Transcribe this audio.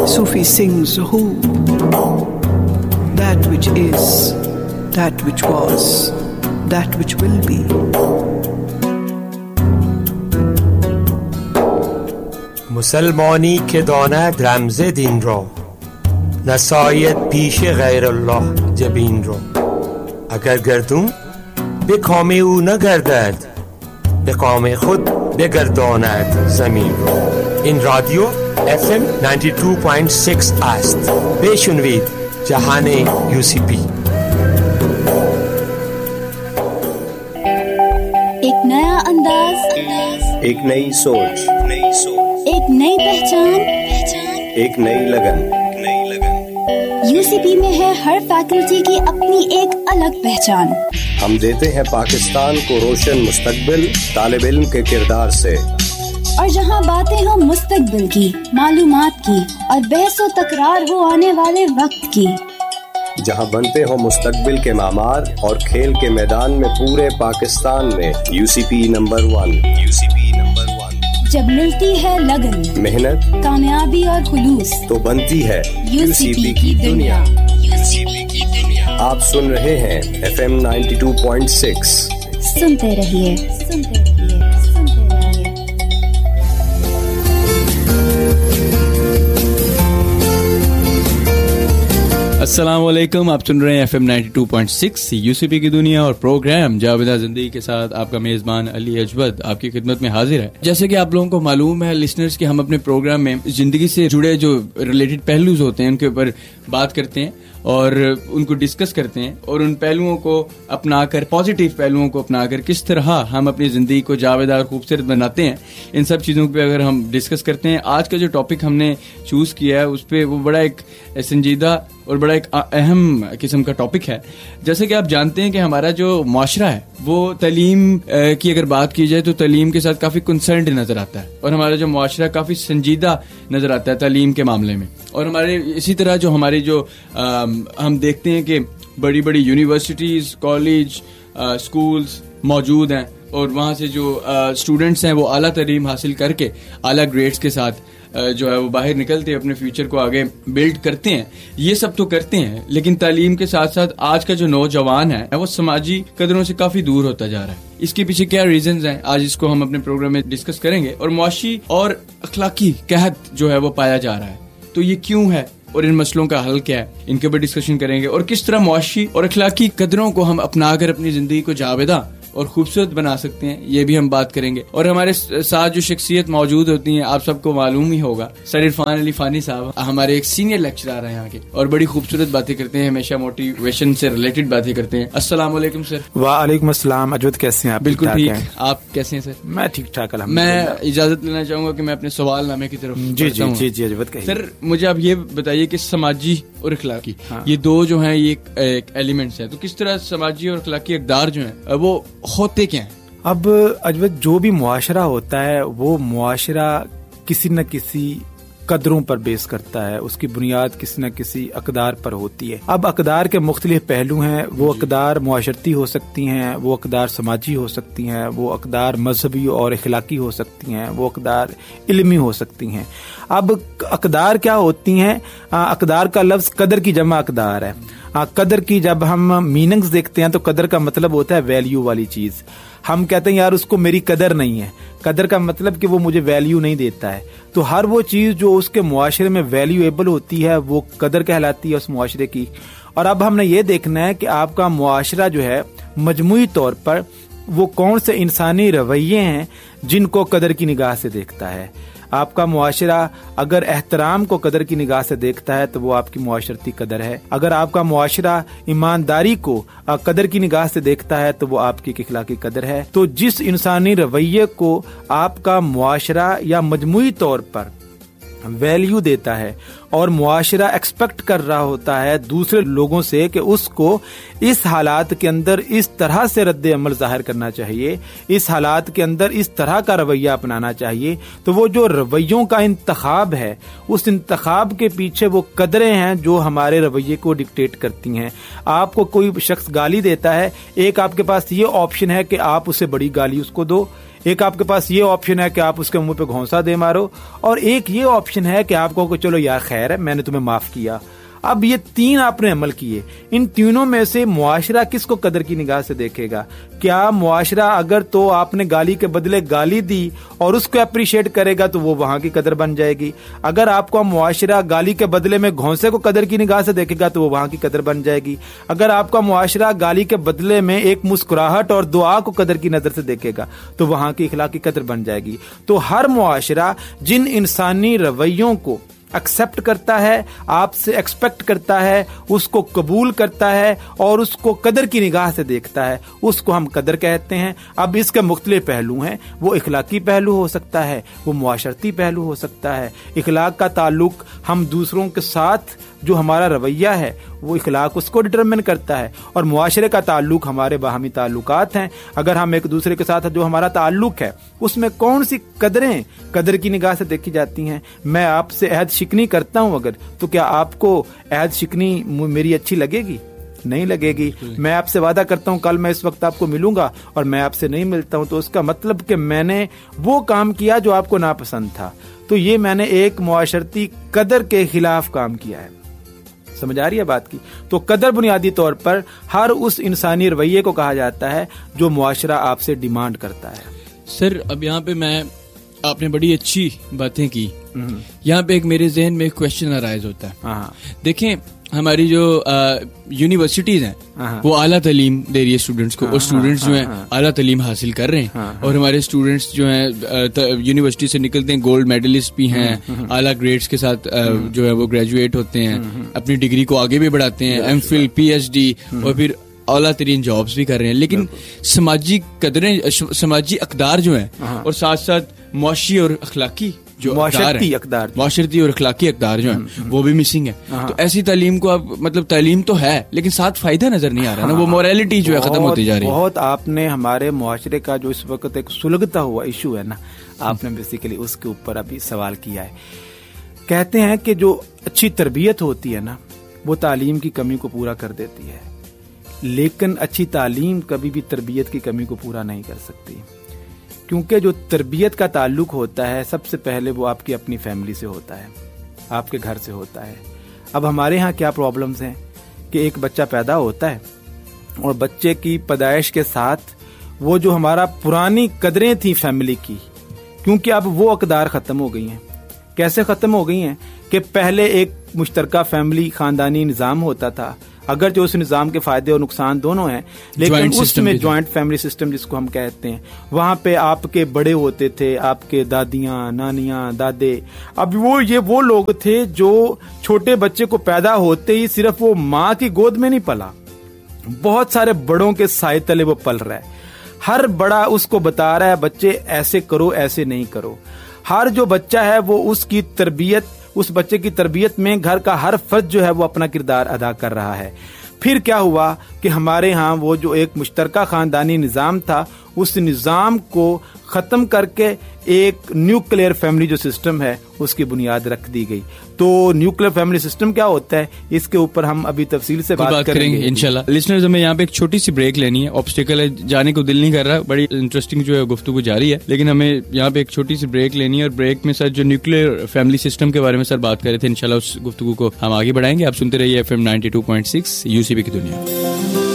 Sufi sings who, that which is, that which was, that which will be. مسلمانی که داند رمز دین را، نساید پیش غیر الله جبین را. اگر گردون به کام او نگردد، به کام خود بگرداند زمین را. این رادیو FM 92.6 است. بشنوید جهان UCP. ایک نیا انداز، ایک نئی سوچ، ایک نئی پہچان، ایک نئی لگن۔ UCP میں ہے ہر فیکلٹی کی اپنی ایک الگ پہچان۔ ہم دیتے ہیں پاکستان کو روشن مستقبل طالب علم کے کردار سے، اور جہاں باتیں ہوں مستقبل کی، معلومات کی، اور بحث و تکرار ہو آنے والے وقت کی، جہاں بنتے ہوں مستقبل کے معمار اور کھیل کے میدان میں پورے پاکستان میں UCP نمبر 1۔ جب ملتی ہے لگن، محنت، کامیابی اور خلوص، تو بنتی ہے UCP کی دنیا۔ آپ سن رہے ہیں FM 92.6۔ سنتے رہیے، سنتے رہیے۔ السلام علیکم، آپ سن رہے ہیں FM 92.6 UCP کی دنیا اور پروگرام جاویدہ زندگی کے ساتھ آپ کا میزبان علی اجود آپ کی خدمت میں حاضر ہے۔ جیسے کہ آپ لوگوں کو معلوم ہے لسنرز کہ ہم اپنے پروگرام میں زندگی سے جڑے جو ریلیٹڈ پہلوز ہوتے ہیں ان کے اوپر بات کرتے ہیں اور ان کو ڈسکس کرتے ہیں، اور ان پہلوؤں کو اپنا کر، پازیٹیو پہلوؤں کو اپنا کر کس طرح ہم اپنی زندگی کو جاویدہ اور خوبصورت بناتے ہیں، ان سب چیزوں پہ اگر ہم ڈسکس کرتے ہیں۔ آج کا جو ٹاپک ہم نے چوز کیا ہے اس پہ وہ بڑا ایک سنجیدہ اور بڑا ایک اہم قسم کا ٹاپک ہے۔ جیسے کہ آپ جانتے ہیں کہ ہمارا جو معاشرہ ہے وہ تعلیم کی اگر بات کی جائے تو تعلیم کے ساتھ کافی کنسرنڈ نظر آتا ہے، اور ہمارا جو معاشرہ کافی سنجیدہ نظر آتا ہے تعلیم کے معاملے میں۔ اور ہمارے اسی طرح جو ہماری جو ہم دیکھتے ہیں کہ بڑی بڑی یونیورسٹیز، کالج، اسکولز موجود ہیں، اور وہاں سے جو اسٹوڈنٹس ہیں وہ اعلیٰ تعلیم حاصل کر کے اعلیٰ گریڈس کے ساتھ جو ہے وہ باہر نکلتے اپنے فیوچر کو آگے بلڈ کرتے ہیں۔ یہ سب تو کرتے ہیں، لیکن تعلیم کے ساتھ ساتھ آج کا جو نوجوان ہے وہ سماجی قدروں سے کافی دور ہوتا جا رہا ہے۔ اس کے پیچھے کیا ریزنز ہیں، آج اس کو ہم اپنے پروگرام میں ڈسکس کریں گے، اور معاشی اور اخلاقی قحط جو ہے وہ پایا جا رہا ہے۔ تو یہ کیوں ہے اور ان مسئلوں کا حل کیا ہے، ان کے اوپر ڈسکشن کریں گے، اور کس طرح معاشی اور اخلاقی قدروں کو ہم اپنا کر اپنی زندگی کو جاویدہ اور خوبصورت بنا سکتے ہیں، یہ بھی ہم بات کریں گے۔ اور ہمارے ساتھ جو شخصیت موجود ہوتی ہیں آپ سب کو معلوم ہی ہوگا، سر عرفان علی فانی صاحب ہمارے ایک سینئر لیکچرر ہیں یہاں کے، اور بڑی خوبصورت باتیں کرتے ہیں، ہمیشہ موٹیویشن سے ریلیٹڈ باتیں کرتے ہیں۔ السلام علیکم سر۔ وعلیکم السلام اجود، کیسے ہیں آپ؟ بالکل ٹھیک، آپ کیسے ہیں سر؟ میں ٹھیک ٹھاک الحمدللہ۔ میں اجازت لینا چاہوں گا کہ میں اپنے سوال نامے کی طرف جی اجود کہیے۔ سر مجھے آپ یہ بتائیے کہ سماجی اور اخلاقی یہ دو جو ہیں یہ ایک ایلیمنٹس ہیں، تو کس طرح سماجی اور اخلاقی اقدار جو ہیں وہ ہوتے کیا ہیں؟ اب اجود جو بھی معاشرہ ہوتا ہے وہ معاشرہ کسی نہ کسی قدروں پر بیس کرتا ہے، اس کی بنیاد کسی نہ کسی اقدار پر ہوتی ہے۔ اب اقدار کے مختلف پہلو ہیں، وہ اقدار معاشرتی ہو سکتی ہیں، وہ اقدار سماجی ہو سکتی ہیں، وہ اقدار مذہبی اور اخلاقی ہو سکتی ہیں، وہ اقدار علمی ہو سکتی ہیں۔ اب اقدار کیا ہوتی ہیں؟ اقدار کا لفظ قدر کی جمع اقدار ہے۔ قدر کی جب ہم میننگز دیکھتے ہیں تو قدر کا مطلب ہوتا ہے ویلیو والی چیز۔ ہم کہتے ہیں یار اس کو میری قدر نہیں ہے، قدر کا مطلب کہ وہ مجھے ویلیو نہیں دیتا ہے۔ تو ہر وہ چیز جو اس کے معاشرے میں ویلیویبل ہوتی ہے وہ قدر کہلاتی ہے اس معاشرے کی۔ اور اب ہم نے یہ دیکھنا ہے کہ آپ کا معاشرہ جو ہے مجموعی طور پر وہ کون سے انسانی رویے ہیں جن کو قدر کی نگاہ سے دیکھتا ہے۔ آپ کا معاشرہ اگر احترام کو قدر کی نگاہ سے دیکھتا ہے تو وہ آپ کی معاشرتی قدر ہے۔ اگر آپ کا معاشرہ ایمانداری کو قدر کی نگاہ سے دیکھتا ہے تو وہ آپ کی اخلاقی قدر ہے۔ تو جس انسانی رویے کو آپ کا معاشرہ یا مجموعی طور پر ویلیو دیتا ہے اور معاشرہ ایکسپیکٹ کر رہا ہوتا ہے دوسرے لوگوں سے کہ اس کو اس حالات کے اندر اس طرح سے رد عمل ظاہر کرنا چاہیے، اس حالات کے اندر اس طرح کا رویہ اپنانا چاہیے، تو وہ جو رویوں کا انتخاب ہے اس انتخاب کے پیچھے وہ قدریں ہیں جو ہمارے رویے کو ڈکٹیٹ کرتی ہیں۔ آپ کو کوئی شخص گالی دیتا ہے، ایک آپ کے پاس یہ آپشن ہے کہ آپ اسے بڑی گالی اس کو دو، एक आपके पास ये ऑप्शन है कि आप उसके मुंह पे घोंसा दे मारो, और एक ये ऑप्शन है कि आप कहो कि चलो यार खैर है, मैंने तुम्हें माफ किया। अब ये तीन आपने अमल किए, इन तीनों में से मुआशरा किसको कदर की निगाह से देखेगा? क्या मुआशरा अगर तो आपने गाली के बदले गाली दी और उसको अप्रिशिएट करेगा तो वो वहां की कदर बन जाएगी। अगर आपको मुआशरा गाली के बदले में घोंसे को कदर की निगाह से देखेगा तो वो वहां की कदर बन जाएगी। अगर आपका मुआशरा गाली के बदले में एक मुस्कुराहट और दुआ को कदर की नजर से देखेगा तो वहां की इखलाक की कदर बन जाएगी। तो हर मुआशरा जिन इंसानी रवैयों को एक्सेप्ट करता है, आपसे एक्सपेक्ट करता है, उसको कबूल करता है और उसको कदर की निगाह से देखता है, उसको हम कदर कहते हैं। अब इसके मुख्तलिफ पहलू हैं, वो इखलाकी पहलू हो सकता है, वो मुआशरती पहलू हो सकता है। इखलाक का ताल्लुक हम दूसरों के साथ जो हमारा रवैया है वो इखलाक उसको डिटरमिन करता है, और मुआशरे का ताल्लुक हमारे बाहमी ताल्लुकात हैं। अगर हम एक दूसरे के साथ जो हमारा ताल्लुक है उसमें कौन सी कदरें कदर की निगाह से देखी जाती हैं। मैं आपसे अहद शिकनी करता हूं अगर, तो क्या आपको अहद शिकनी मेरी अच्छी लगेगी? नहीं लगेगी। मैं आपसे वादा करता हूं कल मैं इस वक्त आपको मिलूंगा और मैं आपसे नहीं मिलता हूं, तो उसका मतलब कि मैंने वो काम किया जो आपको नापसंद था, तो ये मैंने एक मुआशरती कदर के खिलाफ काम किया है। समझ आ रही है बात की? तो कदर बुनियादी तौर पर हर उस इंसानी रवैये को कहा जाता है जो मुआशरा आपसे डिमांड करता है। सर अब यहाँ पे आपने बड़ी अच्छी बातें की, यहाँ पे एक मेरे जहन में एक क्वेश्चन अराइज होता है। देखें हमारी जो यूनिवर्सिटीज हैं वो आला तालीम दे रही है स्टूडेंट्स को, और स्टूडेंट्स जो हैं आला तालीम हासिल कर रहे हैं, और हमारे स्टूडेंट्स जो हैं यूनिवर्सिटी से निकलते हैं गोल्ड मेडलिस्ट भी हैं, आला ग्रेड्स के साथ जो है वो ग्रेजुएट होते हैं, अपनी डिग्री को आगे भी बढ़ाते हैं, एमफिल PhD और फिर औला तरीन जॉब्स भी कर रहे हैं। लेकिन समाजी कदरें, समाजी अकदार जो हैं और साथ साथ मुआशी और अखलाकी जो माशरती और अखलाकी अकदार जो हैं वो भी मिसिंग है। तो ऐसी तालीम को आप मतलब तालीम तो है लेकिन साथ फायदा नजर नहीं आ रहा ना, वो मोरालिटी जो है खत्म होती जा रही है। बहुत आपने हमारे मुआशरे का जो इस वक्त एक सुलगता हुआ इशू है ना, आपने बेसिकली उसके ऊपर अभी सवाल किया है। कहते हैं कि जो अच्छी तरबियत होती है ना वो तालीम की कमी को पूरा कर देती है, लेकिन अच्छी तालीम कभी भी तरबियत की कमी को पूरा नहीं कर सकती, क्योंकि जो तरबियत का ताल्लुक होता है सबसे पहले वो आपकी अपनी फैमिली से होता है, आपके घर से होता है। अब हमारे यहाँ क्या प्रॉब्लम्स हैं कि एक बच्चा पैदा होता है और बच्चे की पैदाइश के साथ वो जो हमारा पुरानी कदरें थी फैमिली की, क्योंकि अब वो अकदार ख़त्म हो गई हैं। कैसे ख़त्म हो गई हैं कि पहले एक मुश्तरका फैमिली ख़ानदानी निज़ाम होता था, अगर जो उस निज़ाम के फायदे और नुकसान दोनों हैं, लेकिन उसमें जॉइंट फैमिली सिस्टम जिसको हम कहते हैं, वहाँ पे आपके बड़े होते थे, आपके दादियाँ, नानियाँ, दादे। अब वो लोग थे जो छोटे बच्चे को पैदा होते ही सिर्फ वो माँ की गोद में नहीं पला, बहुत सारे बड़ों के साए तले वो पल रहा है। हर बड़ा उसको बता रहा है बच्चे ऐसे करो, ऐसे नहीं करो। हर जो बच्चा है वो उसकी तरबियत, उस बच्चे की तरबियत में घर का हर फर्द जो है वो अपना किरदार अदा कर रहा है। फिर क्या हुआ कि हमारे यहाँ वो जो एक मुश्तरका खानदानी निज़ाम था, उस निज़ाम को ख़त्म करके एक न्यूक्लियर फैमिली जो सिस्टम है उसकी बुनियाद रख दी गई। तो न्यूक्लियर फैमिली सिस्टम क्या होता है इसके ऊपर हम अभी तफसील से बात करेंगे इंशाल्लाह। लिसनर्स, हमें यहाँ पे एक छोटी सी ब्रेक लेनी है, ऑब्स्टिकल है, जाने को दिल नहीं कर रहा, बड़ी इंटरेस्टिंग जो है गुफ्तगू जारी है, लेकिन हमें यहाँ पे एक छोटी सी ब्रेक लेनी है, और ब्रेक में सर जो न्यूक्लियर फैमिली सिस्टम के बारे में सर बात कर रहे थे, इंशाल्लाह उस गुफ्तगू को हम आगे बढ़ाएंगे। आप सुनते रहिए FM 92.6 UCB की दुनिया।